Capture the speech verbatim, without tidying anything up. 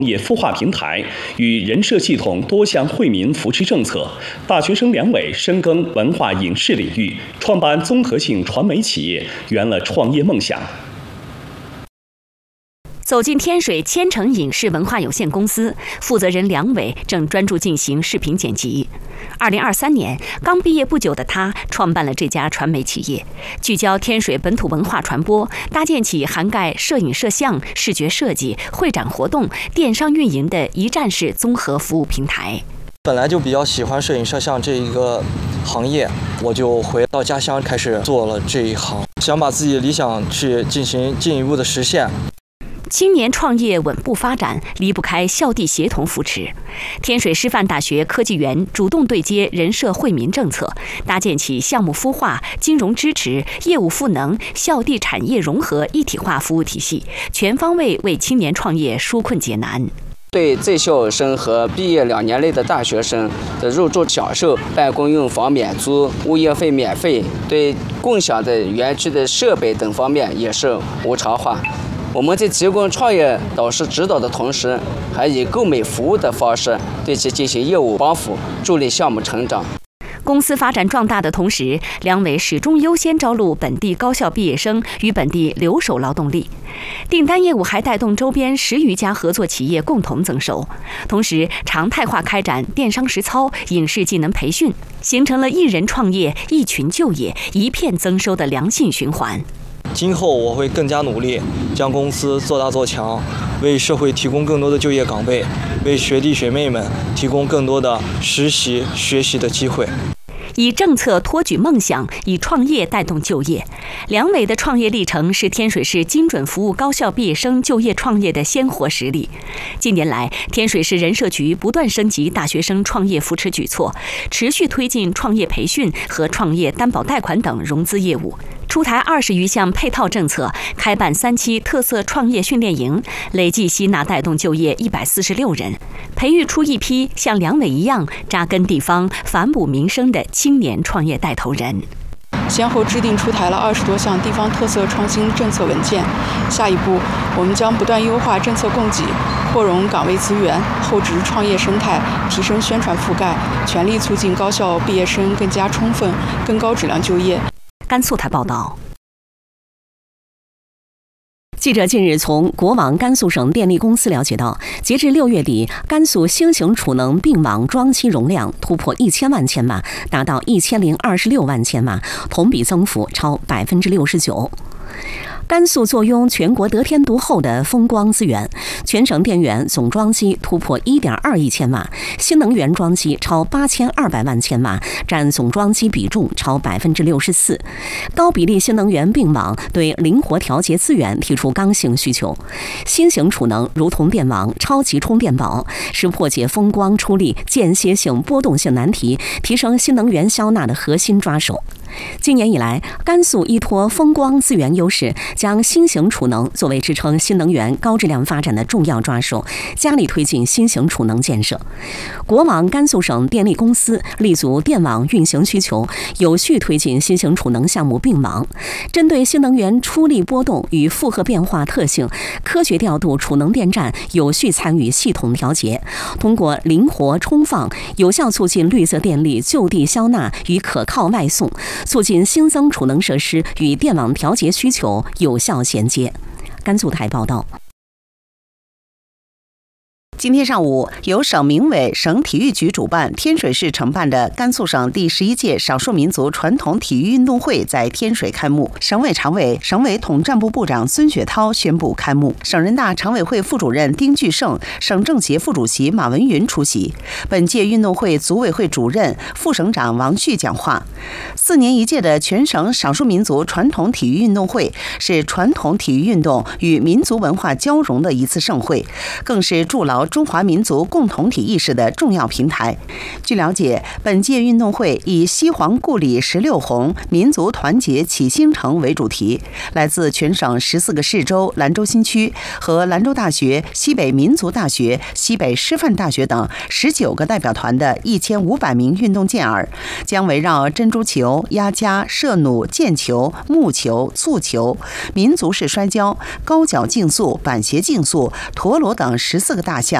业孵化平台与人社系统多项惠民扶持政策，大学生梁伟深耕文化影视领域，创办综合性传媒企业，圆了创业梦想。 走进天水千城影视文化有限公司，负责人梁伟正专注进行视频剪辑。二零二三年，刚毕业不久的他创办了这家传媒企业，聚焦天水本土文化传播，搭建起涵盖摄影摄像、视觉设计、会展活动、电商运营的一站式综合服务平台。 本来就比较喜欢摄影摄像这一个行业，我就回到家乡开始做了这一行，想把自己的理想去进行进一步的实现。 青年创业稳步发展，离不开校地协同扶持。天水师范大学科技园主动对接人社惠民政策，搭建起项目孵化、金融支持、业务赋能、校地产业融合一体化服务体系，全方位为青年创业纾困解难。 对在校生和毕业两年内的大学生的入住享受、办公用房免租、物业费免费，对共享的园区的设备等方面也是无偿化。我们在提供创业导师指导的同时，还以购买服务的方式对其进行业务帮扶，助力项目成长。 公司发展壮大的同时，梁伟始终优先招录本地高校毕业生与本地留守劳动力，订单业务还带动周边十余家合作企业共同增收，同时常态化开展电商实操、影视技能培训，形成了一人创业、一群就业、一片增收的良性循环。 今后我会更加努力，将公司做大做强，为社会提供更多的就业岗位，为学弟学妹们提供更多的实习学习的机会。 以政策托举梦想，以创业带动就业。梁伟的创业历程是天水市精准服务高校毕业生就业创业的鲜活实例。近年来，天水市人社局不断升级大学生创业扶持举措，持续推进创业培训和创业担保贷款等融资业务，出台二十余项配套政策，开办三期特色创业训练营，累计吸纳带动就业一百四十六人，培育出一批像梁伟一样扎根地方、反哺民生的青年创业带头人。 先后制定出台了二十多项地方特色创新政策文件，下一步我们将不断优化政策供给，扩容岗位资源，厚植创业生态，提升宣传覆盖，全力促进高校毕业生更加充分、更高质量就业。 甘肃台报道。记者近日从国网甘肃省电力公司了解到，截至六月底，甘肃新型储能并网装机容量突破一千万千瓦，达到一千零二十六万千瓦，同比增幅超百分之六十九。甘肃坐拥全国得天独厚的风光资源，全省电源总装机突破 一点二亿千瓦，新能源装机超八千二百万千瓦，占总装机比重超百分之六十四。高比例新能源并网对灵活调节资源提出刚性需求。新型储能如同电网、超级充电宝，是破解风光出力间歇性波动性难题，提升新能源消纳的核心抓手。今年以来，甘肃依托风光资源优势，将新型储能作为支撑新能源高质量发展的重要抓手，加力推进新型储能建设。国网甘肃省电力公司立足电网运行需求，有序推进新型储能项目并网，针对新能源出力波动与负荷变化特性，科学调度储能电站，有序参与系统调节，通过灵活充放，有效促进绿色电力就地消纳与可靠外送，促进新增储能设施与电网调节需求有效衔接。甘肃台报道。 今天上午，由省民委、省体育局主办，天水市承办的甘肃省第十一届少数民族传统体育运动会在天水开幕。省委常委、省委统战部部长孙雪涛宣布开幕。省人大常委会副主任丁巨盛、省政协副主席马文云出席。本届运动会组委会主任、副省长王旭讲话。四年一届的全省少数民族传统体育运动会是传统体育运动与民族文化交融的一次盛会，更是筑牢中华民族共同体意识的重要平台。据了解，本届运动会以西黄故里十六红，民族团结启新城为主题，来自全省十四个市州、兰州新区和兰州大学、西北民族大学、西北师范大学等十九个代表团的一千五百名运动健儿，将围绕珍珠球、压夹、射弩、毽球、木球、蹴球、民族式摔跤、高脚竞速、板鞋竞速、陀螺等十四个大项